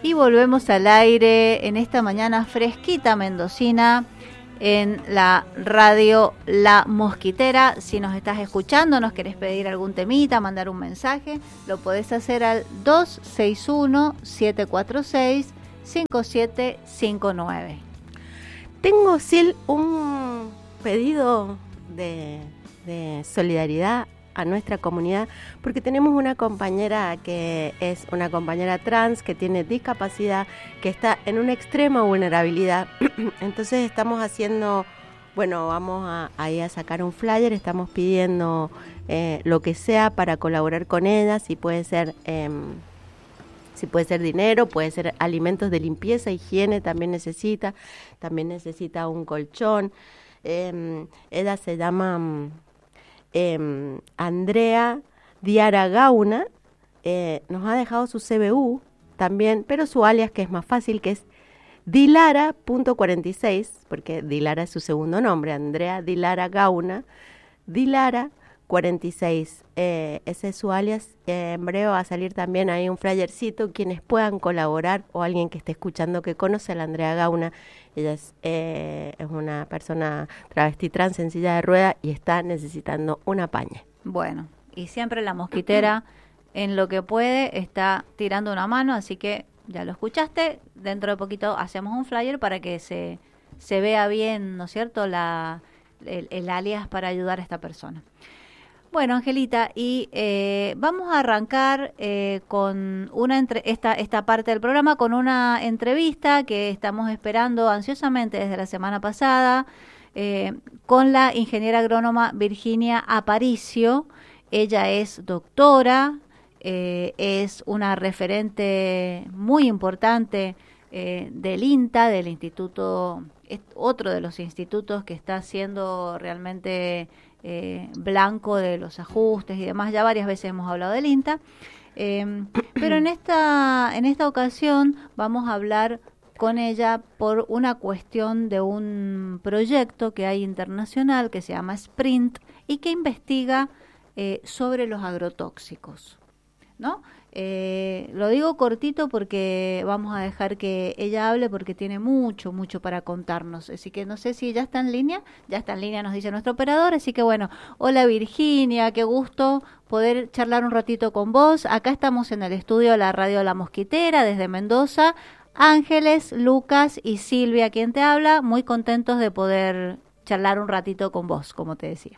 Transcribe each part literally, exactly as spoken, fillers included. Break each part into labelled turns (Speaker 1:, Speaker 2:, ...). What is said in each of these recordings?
Speaker 1: Y volvemos al aire en esta mañana fresquita mendocina en la radio La Mosquitera. Si nos estás escuchando, nos querés pedir algún temita, mandar un mensaje, lo podés hacer al dos seis uno, siete cuatro seis, cinco siete cinco nueve.
Speaker 2: Tengo, Sil, un pedido de, de solidaridad a nuestra comunidad, porque tenemos una compañera que es una compañera trans que tiene discapacidad, que está en una extrema vulnerabilidad. Entonces estamos haciendo, bueno, vamos a, ahí a sacar un flyer, estamos pidiendo eh, lo que sea para colaborar con ella, si puede ser, eh, si puede ser dinero, puede ser alimentos de limpieza, higiene, también necesita, también necesita un colchón. Eh, ella se llama Eh, Andrea Diara Gauna, eh, nos ha dejado su C B U también, pero su alias, que es más fácil, que es Dilara punto cuarenta y seis, porque Dilara es su segundo nombre, Andrea Dilara Gauna, Dilara cuarenta y seis, eh, ese es su alias. Eh, en breve va a salir también ahí un flyercito, quienes puedan colaborar o alguien que esté escuchando que conoce a la Andrea Gauna. Ella es, eh, es una persona travesti trans en silla de rueda y está necesitando una paña.
Speaker 1: Bueno, y siempre la Mosquitera, en lo que puede, está tirando una mano, así que ya lo escuchaste. Dentro de poquito hacemos un flyer para que se, se vea bien, ¿no es cierto?, la, el, el alias para ayudar a esta persona. Bueno, Angelita, y eh, vamos a arrancar eh, con una entre esta esta parte del programa con una entrevista que estamos esperando ansiosamente desde la semana pasada eh, con la ingeniera agrónoma Virginia Aparicio. Ella es doctora, eh, es una referente muy importante eh, del INTA, del instituto, es otro de los institutos que está haciendo realmente Eh, blanco de los ajustes y demás. Ya varias veces hemos hablado del INTA, eh, pero en esta en esta ocasión vamos a hablar con ella por una cuestión de un proyecto que hay internacional que se llama Sprint y que investiga eh, sobre los agrotóxicos, ¿no? Eh, lo digo cortito porque vamos a dejar que ella hable porque tiene mucho, mucho para contarnos. Así que no sé si ya está en línea. Ya está en línea, nos dice nuestro operador. Así que bueno, hola Virginia, qué gusto poder charlar un ratito con vos. Acá estamos en el estudio de la radio La Mosquitera desde Mendoza. Ángeles, Lucas y Silvia, quien te habla, muy contentos de poder charlar un ratito con vos, como te decía.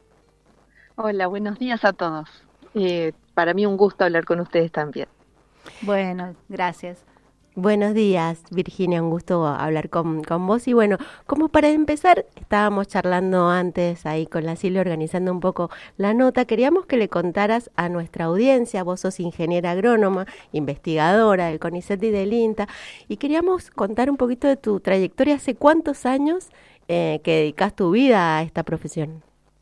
Speaker 3: Hola, buenos días a todos. Eh, para mí un gusto hablar con ustedes también.
Speaker 1: Bueno, gracias.
Speaker 2: Buenos días, Virginia, un gusto hablar con, con vos. Y bueno, como para empezar, estábamos charlando antes ahí con la Silvia, organizando un poco la nota. Queríamos que le contaras a nuestra audiencia, vos sos ingeniera agrónoma, investigadora del CONICET y del INTA, y queríamos contar un poquito de tu trayectoria. ¿Hace cuántos años eh, que dedicas tu vida a esta profesión?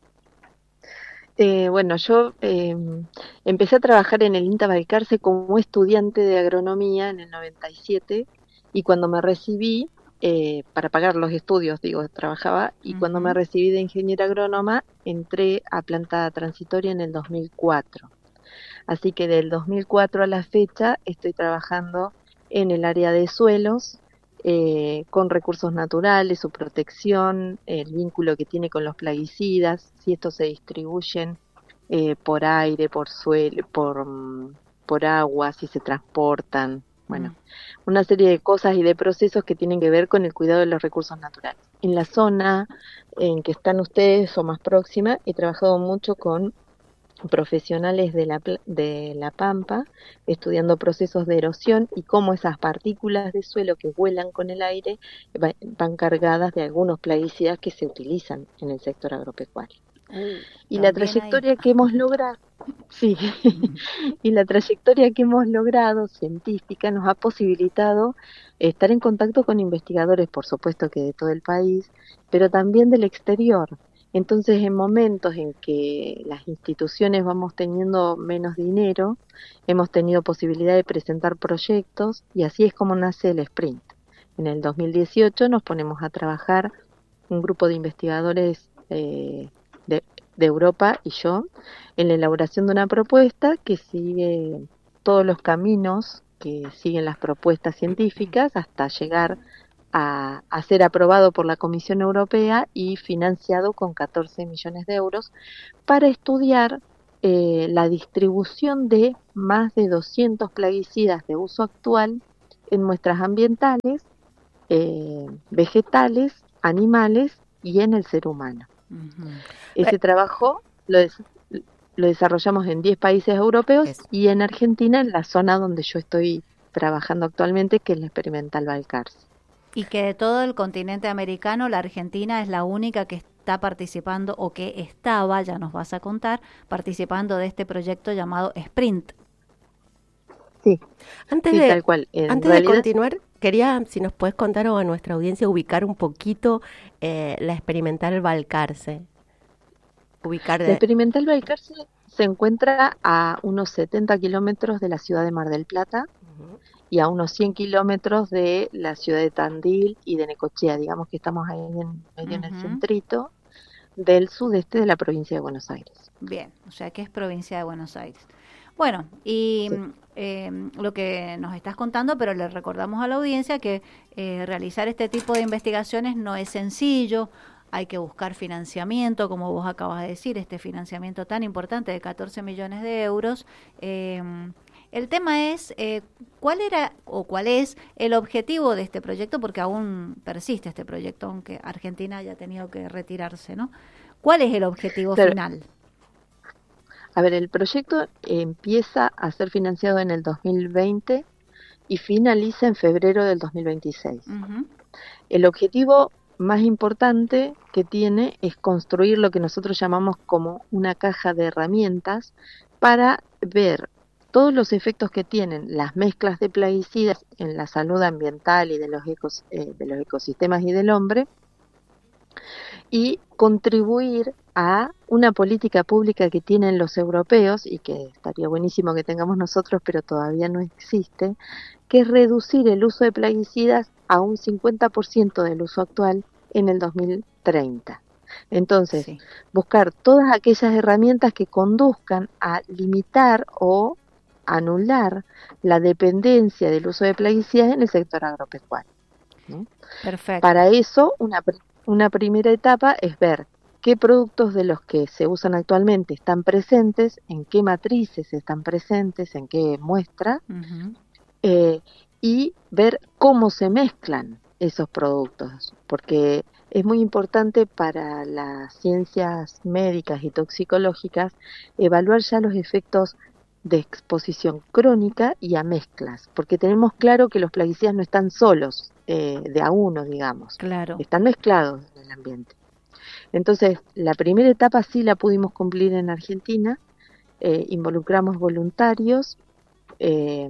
Speaker 3: Eh, bueno, yo eh, empecé a trabajar en el INTA Balcarce como estudiante de agronomía en el noventa y siete y cuando me recibí, eh, para pagar los estudios, digo, trabajaba, y uh-huh. Cuando me recibí de ingeniera agrónoma entré a planta transitoria en el dos mil cuatro. Así que del dos mil cuatro a la fecha estoy trabajando en el área de suelos, Eh, con recursos naturales, su protección, el vínculo que tiene con los plaguicidas, si estos se distribuyen eh, por aire, por suelo, por, por agua, si se transportan, bueno, mm. una serie de cosas y de procesos que tienen que ver con el cuidado de los recursos naturales. En la zona en que están ustedes o más próxima, he trabajado mucho con profesionales de la, de la Pampa, estudiando procesos de erosión y cómo esas partículas de suelo que vuelan con el aire va, van cargadas de algunos plaguicidas que se utilizan en el sector agropecuario. Uh, y la trayectoria hay... que hemos logrado, sí, y la trayectoria que hemos logrado científica nos ha posibilitado estar en contacto con investigadores, por supuesto que de todo el país, pero también del exterior. Entonces, en momentos en que las instituciones vamos teniendo menos dinero, hemos tenido posibilidad de presentar proyectos y así es como nace el Sprint. En el dos mil dieciocho nos ponemos a trabajar un grupo de investigadores eh, de, de Europa y yo en la elaboración de una propuesta que sigue todos los caminos que siguen las propuestas científicas hasta llegar a, a ser aprobado por la Comisión Europea y financiado con catorce millones de euros para estudiar eh, la distribución de más de doscientos plaguicidas de uso actual en muestras ambientales, eh, vegetales, animales y en el ser humano. Uh-huh. Ese eh, trabajo lo, des- lo desarrollamos en diez países europeos eso. Y en Argentina, en la zona donde yo estoy trabajando actualmente, que es la Experimental Balcarce.
Speaker 1: Y que de todo el continente americano, la Argentina es la única que está participando, o que estaba, ya nos vas a contar, participando de este proyecto llamado Sprint.
Speaker 3: Sí,
Speaker 2: antes,
Speaker 3: sí,
Speaker 2: de,
Speaker 3: tal cual. En
Speaker 2: antes
Speaker 3: realidad,
Speaker 2: de continuar, quería, si nos puedes contar o a nuestra audiencia, ubicar un poquito eh, la Experimental Balcarce. Ubicar de...
Speaker 3: La Experimental Balcarce se encuentra a unos setenta kilómetros de la ciudad de Mar del Plata, uh-huh, y a unos cien kilómetros de la ciudad de Tandil y de Necochea. Digamos que estamos ahí en medio, uh-huh, en el centrito del sudeste de la provincia de Buenos Aires.
Speaker 1: Bien, o sea que es provincia de Buenos Aires. Bueno, y sí. eh, lo que nos estás contando, pero le recordamos a la audiencia que eh, realizar este tipo de investigaciones no es sencillo. Hay que buscar financiamiento, como vos acabas de decir, este financiamiento tan importante de catorce millones de euros. Eh, el tema es, eh, ¿cuál era o cuál es el objetivo de este proyecto? Porque aún persiste este proyecto, aunque Argentina haya tenido que retirarse, ¿no? ¿Cuál es el objetivo Pero, final?
Speaker 3: A ver, el proyecto empieza a ser financiado en el dos mil veinte y finaliza en febrero del dos mil veintiséis. Uh-huh. El objetivo más importante que tiene es construir lo que nosotros llamamos como una caja de herramientas para ver todos los efectos que tienen las mezclas de plaguicidas en la salud ambiental y de los, ecos, eh, de los ecosistemas y del hombre, y contribuir a una política pública que tienen los europeos y que estaría buenísimo que tengamos nosotros, pero todavía no existe, que es reducir el uso de plaguicidas a un cincuenta por ciento del uso actual en el dos mil treinta. Entonces, sí. buscar todas aquellas herramientas que conduzcan a limitar o anular la dependencia del uso de plaguicidas en el sector agropecuario, ¿no?
Speaker 1: Perfecto.
Speaker 3: Para eso, una, una primera etapa es ver qué productos de los que se usan actualmente están presentes, en qué matrices están presentes, en qué muestra, uh-huh. eh, y ver cómo se mezclan esos productos, porque es muy importante para las ciencias médicas y toxicológicas evaluar ya los efectos de exposición crónica y a mezclas, porque tenemos claro que los plaguicidas no están solos, eh, de a uno, digamos,
Speaker 1: claro.
Speaker 3: están mezclados en el ambiente. Entonces, la primera etapa sí la pudimos cumplir en Argentina, eh, involucramos voluntarios, eh,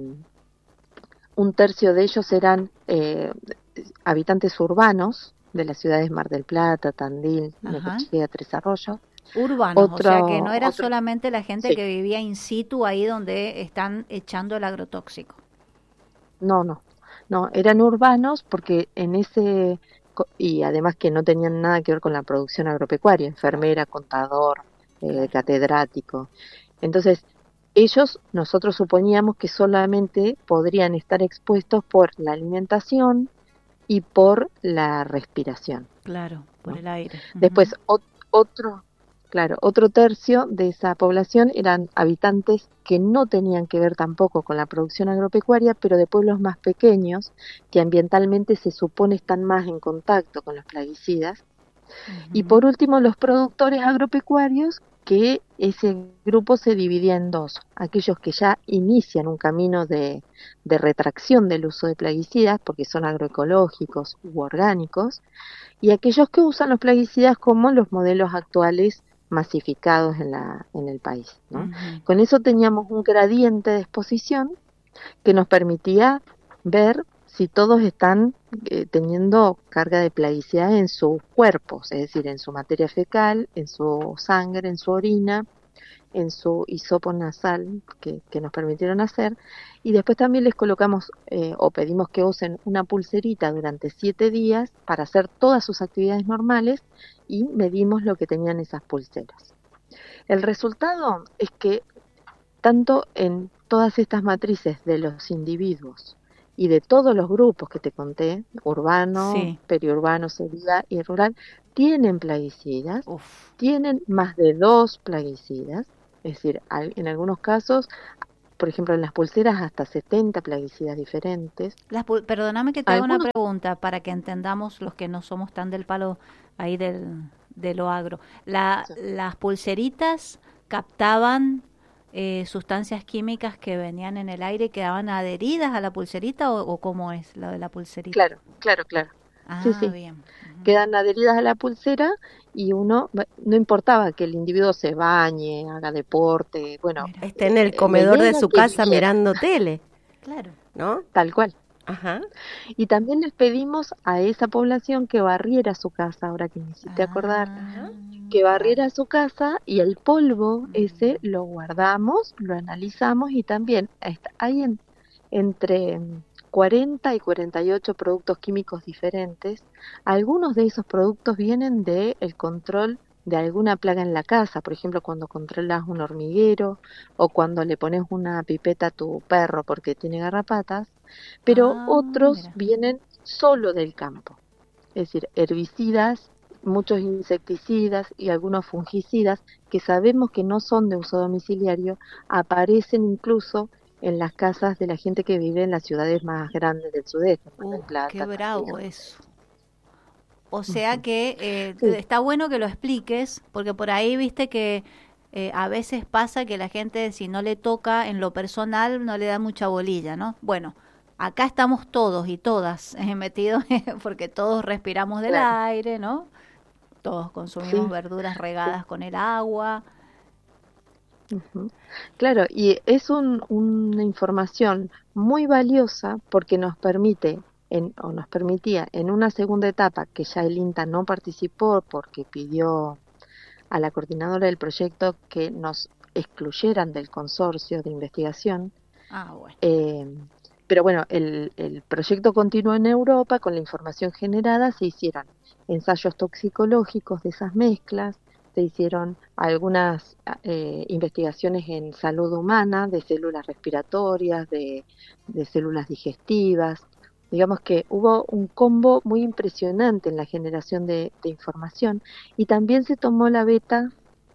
Speaker 3: un tercio de ellos eran eh, habitantes urbanos de las ciudades Mar del Plata, Tandil, Necochea, Tres Arroyos.
Speaker 1: Urbanos, otro, o sea que no era otro, solamente la gente sí. que vivía in situ ahí donde están echando el agrotóxico.
Speaker 3: No, no, no, eran urbanos porque en ese, y además que no tenían nada que ver con la producción agropecuaria, enfermera, contador, eh, claro. catedrático. Entonces, ellos, nosotros suponíamos que solamente podrían estar expuestos por la alimentación y por la respiración.
Speaker 1: Claro, por ¿no? el aire.
Speaker 3: Después, uh-huh. otro... Claro, otro tercio de esa población eran habitantes que no tenían que ver tampoco con la producción agropecuaria, pero de pueblos más pequeños, que ambientalmente se supone están más en contacto con los plaguicidas. Uh-huh. Y por último, los productores agropecuarios, que ese grupo se dividía en dos: aquellos que ya inician un camino de, de retracción del uso de plaguicidas, porque son agroecológicos u orgánicos, y aquellos que usan los plaguicidas como los modelos actuales masificados en la en el país, ¿no? Uh-huh. Con eso teníamos un gradiente de exposición que nos permitía ver si todos están eh, teniendo carga de plaguicidas en sus cuerpos, es decir, en su materia fecal, en su sangre, en su orina, en su hisopo nasal que, que nos permitieron hacer, y después también les colocamos eh, o pedimos que usen una pulserita durante siete días para hacer todas sus actividades normales y medimos lo que tenían esas pulseras. El resultado es que tanto en todas estas matrices de los individuos y de todos los grupos que te conté, urbano,
Speaker 1: Sí.
Speaker 3: periurbano, ciudad y rural, tienen plaguicidas,
Speaker 1: Uf.
Speaker 3: tienen más de dos plaguicidas, es decir, al- en algunos casos, por ejemplo, en las pulseras hasta setenta plaguicidas diferentes.
Speaker 1: Las pul- perdóname que te haga una
Speaker 3: Algunos,
Speaker 1: pregunta para que entendamos los que no somos tan del palo ahí del, de lo agro. La,
Speaker 3: sí,
Speaker 1: las pulseritas captaban eh, sustancias químicas que venían en el aire y quedaban adheridas a la pulserita o, o cómo es lo de la pulserita.
Speaker 3: claro, claro, claro. Sí,
Speaker 1: Ah,
Speaker 3: sí,
Speaker 1: bien. Ujú.
Speaker 3: quedan adheridas a la pulsera y uno, ba- no importaba que el individuo se bañe, haga deporte, bueno,
Speaker 1: Mira,
Speaker 2: Esté en el
Speaker 3: eh, la
Speaker 2: comedor
Speaker 3: idea
Speaker 2: de
Speaker 3: era
Speaker 2: su
Speaker 3: que
Speaker 2: casa
Speaker 3: viviera,
Speaker 2: mirando tele,
Speaker 1: claro.
Speaker 2: ¿no?
Speaker 3: tal cual.
Speaker 2: Ajá.
Speaker 3: Y también les pedimos a esa población que barriera su casa, ahora que me hiciste acordar,
Speaker 1: Ah,
Speaker 3: que
Speaker 1: claro.
Speaker 3: barriera su casa y el polvo ese
Speaker 1: Mm.
Speaker 3: lo guardamos, lo analizamos y también está- hay en- entre mm, cuarenta y cuarenta y ocho productos químicos diferentes. Algunos de esos productos vienen del control de alguna plaga en la casa, por ejemplo, cuando controlas un hormiguero o cuando le pones una pipeta a tu perro porque tiene garrapatas, pero
Speaker 1: Ah,
Speaker 3: otros
Speaker 1: mira.
Speaker 3: vienen solo del campo, es decir, herbicidas, muchos insecticidas y algunos fungicidas que sabemos que no son de uso domiciliario, aparecen incluso en las casas de la gente que vive en las ciudades más grandes del sudeste, Mar del
Speaker 1: Uh, qué
Speaker 3: Plata,
Speaker 1: bravo
Speaker 3: Capital.
Speaker 1: eso. O sea que eh,
Speaker 3: Sí,
Speaker 1: está bueno que lo expliques, porque por ahí viste que eh, a veces pasa que la gente si no le toca en lo personal no le da mucha bolilla, ¿no? Bueno, acá estamos todos y todas eh, metidos porque todos respiramos del
Speaker 3: claro,
Speaker 1: aire, ¿no? Todos consumimos
Speaker 3: sí,
Speaker 1: verduras
Speaker 3: sí.
Speaker 1: regadas con el agua.
Speaker 3: Ujú. Claro, y es un- una información muy valiosa porque nos permite, en, o nos permitía en una segunda etapa, que ya el INTA no participó porque pidió a la coordinadora del proyecto que nos excluyeran del consorcio de investigación.
Speaker 1: Ah, bueno.
Speaker 3: eh, pero bueno, el, el proyecto continuó en Europa, con la información generada se hicieron ensayos toxicológicos de esas mezclas, se hicieron algunas eh, investigaciones en salud humana, de células respiratorias, de, de células digestivas. Digamos que hubo un combo muy impresionante en la generación de, de información y también se tomó la beta.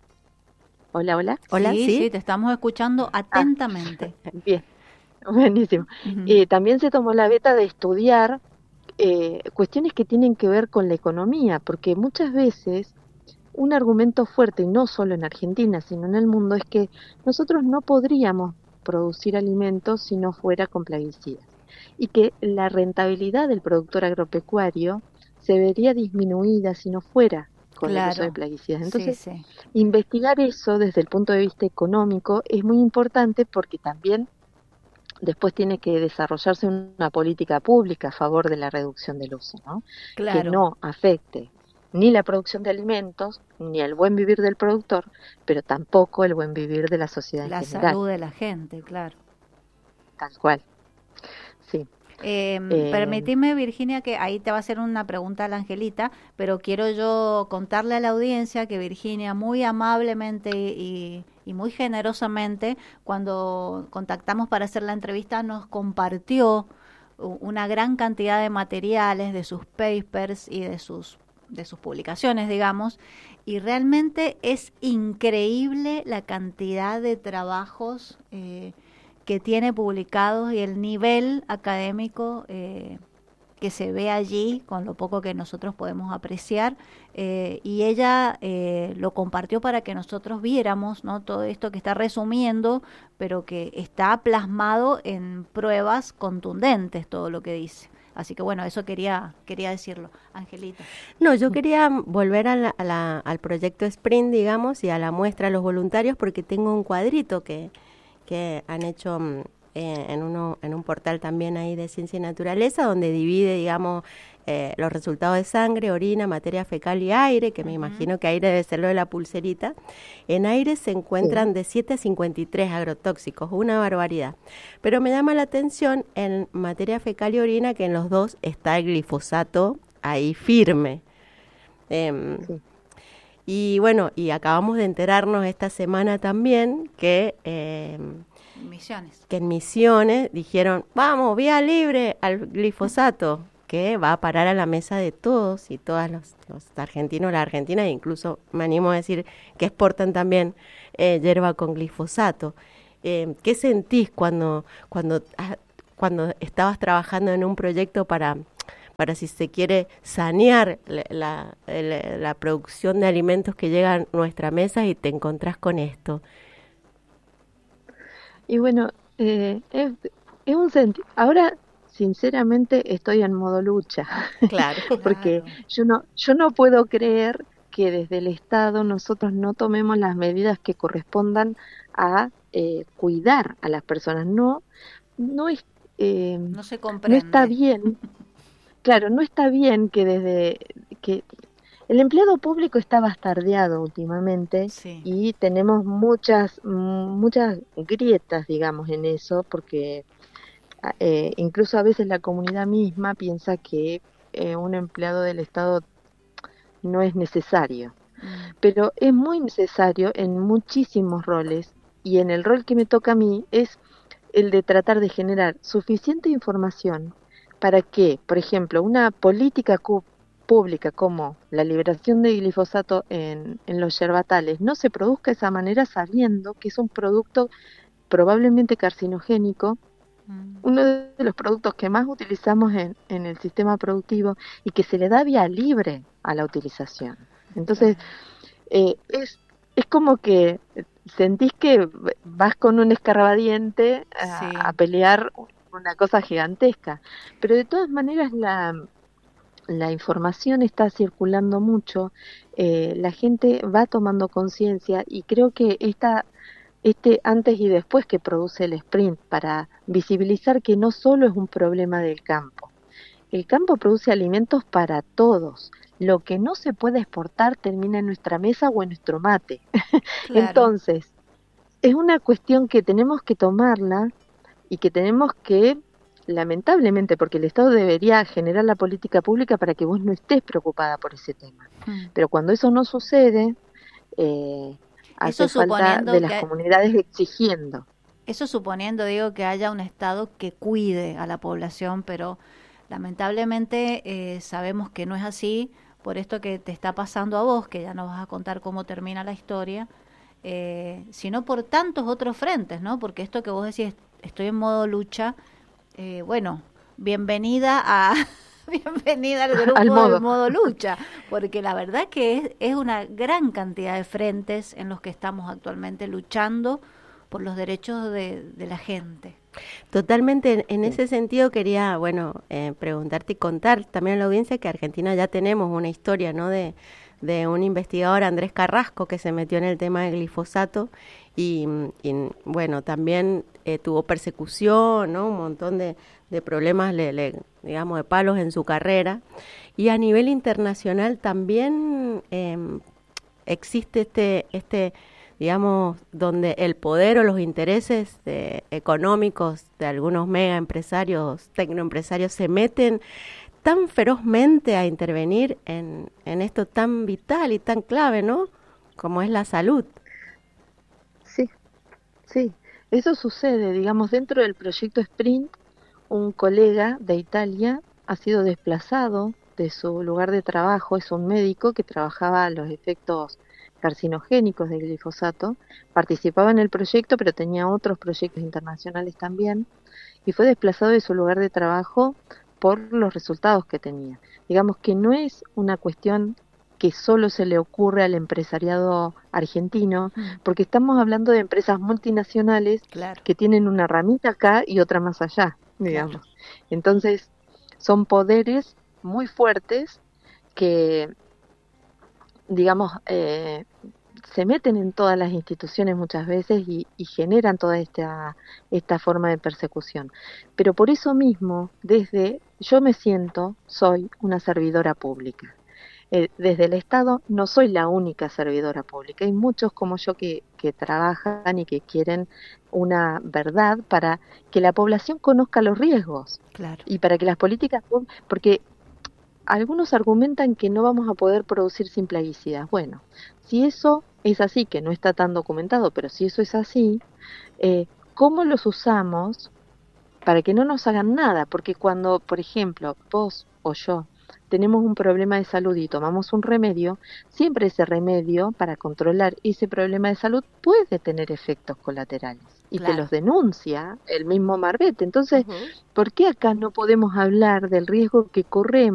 Speaker 3: Hola, hola.
Speaker 2: Hola,
Speaker 1: Sí,
Speaker 2: ¿sí?
Speaker 1: sí, te estamos escuchando
Speaker 3: Ah,
Speaker 1: atentamente.
Speaker 3: bien, buenísimo.
Speaker 1: Ujú.
Speaker 3: Eh, también se tomó la beta de estudiar eh, cuestiones que tienen que ver con la economía, porque muchas veces un argumento fuerte, y no solo en Argentina, sino en el mundo, es que nosotros no podríamos producir alimentos si no fuera con plaguicidas, y que la rentabilidad del productor agropecuario se vería disminuida si no fuera con el uso de
Speaker 1: Claro,
Speaker 3: plaguicidas.
Speaker 1: sí,
Speaker 3: Entonces,
Speaker 1: sí.
Speaker 3: investigar eso desde el punto de vista económico es muy importante porque también después tiene que desarrollarse una política pública a favor de la reducción del uso, ¿no? Que
Speaker 1: Claro,
Speaker 3: no afecte ni la producción de alimentos, ni el buen vivir del productor, pero tampoco el buen vivir de la sociedad en
Speaker 1: la
Speaker 3: general,
Speaker 1: salud de la gente, claro.
Speaker 3: tal cual. Sí.
Speaker 1: Eh,
Speaker 3: Eh,
Speaker 1: permitime, Virginia, que ahí te va a hacer una pregunta a la Angelita, pero quiero yo contarle a la audiencia que Virginia muy amablemente y, y muy generosamente, cuando contactamos para hacer la entrevista, nos compartió u- una gran cantidad de materiales de sus papers y de sus de sus publicaciones, digamos, y realmente es increíble la cantidad de trabajos eh, que tiene publicados y el nivel académico eh, que se ve allí, con lo poco que nosotros podemos apreciar, eh, y ella eh, lo compartió para que nosotros viéramos, ¿no? Todo esto que está resumiendo, pero que está plasmado en pruebas contundentes, todo lo que dice. Así que bueno, eso quería quería decirlo. Angelita.
Speaker 2: No, yo quería volver a la- a la- al proyecto Sprint, digamos, y a la muestra a los voluntarios porque tengo un cuadrito que, que han hecho mm, eh, en, uno, en un portal también ahí de Ciencia y Naturaleza, donde divide, digamos, eh, los resultados de sangre, orina, materia fecal y aire, que me
Speaker 1: Ujú.
Speaker 2: imagino que aire debe ser lo de la pulserita. En aire se
Speaker 3: sí,
Speaker 2: encuentran de siete a cincuenta y tres agrotóxicos, una barbaridad. Pero me llama la atención en materia fecal y orina que en los dos está el glifosato ahí firme. Em,
Speaker 3: sí.
Speaker 2: y bueno, y acabamos de enterarnos esta semana también que eh,
Speaker 1: Misiones.
Speaker 2: Que en Misiones dijeron, vamos, vía libre al glifosato, que va a parar a la mesa de todos y todas los, los argentinos, las argentinas, e incluso me animo a decir que exportan también eh, hierba con glifosato. Eh, ¿Qué sentís cuando, cuando, ah, cuando estabas trabajando en un proyecto para, para si se quiere, sanear la, la, la, la producción de alimentos que llegan a nuestra mesa y te encontrás con esto?
Speaker 3: Y bueno, eh, es, es un sentido. Ahora, sinceramente, estoy en modo lucha.
Speaker 2: Claro.
Speaker 3: Porque
Speaker 1: Claro.
Speaker 3: yo no, yo no puedo creer que desde el Estado nosotros no tomemos las medidas que correspondan a eh, cuidar a las personas. No, no es, eh,
Speaker 1: No se
Speaker 3: no está
Speaker 1: comprende.
Speaker 3: bien. Claro, no está bien que desde que el empleado público está bastardeado últimamente
Speaker 1: Sí.
Speaker 3: y tenemos muchas muchas grietas, digamos, en eso, porque eh, incluso a veces la comunidad misma piensa que eh, un empleado del Estado no es necesario,
Speaker 1: Mm.
Speaker 3: pero es muy necesario en muchísimos roles, y en el rol que me toca a mí es el de tratar de generar suficiente información para que, por ejemplo, una política cu- pública como la liberación de glifosato en, en los yerbatales no se produzca de esa manera, sabiendo que es un producto probablemente carcinogénico,
Speaker 1: Mm.
Speaker 3: uno de los productos que más utilizamos en, en el sistema productivo, y que se le da vía libre a la utilización. Entonces,
Speaker 1: Claro.
Speaker 3: eh, es, es como que sentís que vas con un escarbadiente a,
Speaker 1: Sí.
Speaker 3: a pelear una cosa gigantesca, pero de todas maneras la, la información está circulando mucho, eh, la gente va tomando conciencia, y creo que esta este antes y después que produce el sprint para visibilizar que no solo es un problema del campo. El campo produce alimentos para todos. Lo que no se puede exportar termina en nuestra mesa o en nuestro mate.
Speaker 1: Claro.
Speaker 3: Entonces, es una cuestión que tenemos que tomarla, y que tenemos que, lamentablemente, porque el Estado debería generar la política pública para que vos no estés preocupada por ese tema.
Speaker 1: Mm.
Speaker 3: Pero cuando eso no sucede, eh,
Speaker 1: Eso
Speaker 3: hace falta de
Speaker 1: suponiendo
Speaker 3: las
Speaker 1: que
Speaker 3: comunidades exigiendo.
Speaker 1: Eso suponiendo, digo, que haya un Estado que cuide a la población, pero lamentablemente eh, sabemos que no es así, por esto que te está pasando a vos, que ya nos vas a contar cómo termina la historia, eh, sino por tantos otros frentes, ¿no? Porque esto que vos decís, estoy en modo lucha, eh, bueno, bienvenida a... Bienvenida al
Speaker 3: Al
Speaker 1: grupo del
Speaker 3: modo.
Speaker 1: modo lucha, porque la verdad que es, es una gran cantidad de frentes en los que estamos actualmente luchando por los derechos de, de la gente.
Speaker 2: Totalmente, en, en
Speaker 3: Sí.
Speaker 2: ese sentido quería, bueno, eh, preguntarte y contar también a la audiencia que Argentina ya tenemos una historia, ¿no? De, de un investigador, Andrés Carrasco, que se metió en el tema del glifosato y, y bueno, también eh, tuvo persecución, ¿no? Un montón de, de problemas, le, le, digamos, de palos en su carrera. Y a nivel internacional también eh, existe este, este digamos, donde el poder o los intereses de, económicos de algunos mega empresarios, tecnoempresarios, se meten tan ferozmente a intervenir en, en esto tan vital y tan clave, ¿no? Como es la salud.
Speaker 3: Sí, sí, eso sucede, digamos, dentro del proyecto Sprint, un colega de Italia ha sido desplazado de su lugar de trabajo, es un médico que trabajaba los efectos carcinogénicos del glifosato, participaba en el proyecto, pero tenía otros proyectos internacionales también, y fue desplazado de su lugar de trabajo por los resultados que tenía. Digamos que no es una cuestión que solo se le ocurre al empresariado argentino, porque estamos hablando de empresas multinacionales
Speaker 1: Claro.
Speaker 3: que tienen una ramita acá y otra más allá, digamos. Claro. Entonces, son poderes muy fuertes que, digamos, eh, se meten en todas las instituciones muchas veces y, y generan toda esta, esta forma de persecución. Pero por eso mismo, desde yo me siento, soy una servidora pública. Eh, desde el Estado no soy la única servidora pública, hay muchos como yo que, que trabajan y que quieren una verdad para que la población conozca los riesgos.
Speaker 1: Claro.
Speaker 3: Y para que las políticas, porque algunos argumentan que no vamos a poder producir sin plaguicidas. Bueno, si eso es así, que no está tan documentado, pero si eso es así, eh, cómo los usamos para que no nos hagan nada, porque cuando, por ejemplo, vos o yo tenemos un problema de salud y tomamos un remedio, siempre ese remedio para controlar ese problema de salud puede tener efectos colaterales y
Speaker 1: Claro.
Speaker 3: te los denuncia el mismo Marbete. Entonces,
Speaker 2: Ujú.
Speaker 3: ¿por qué acá no podemos hablar del riesgo que corremos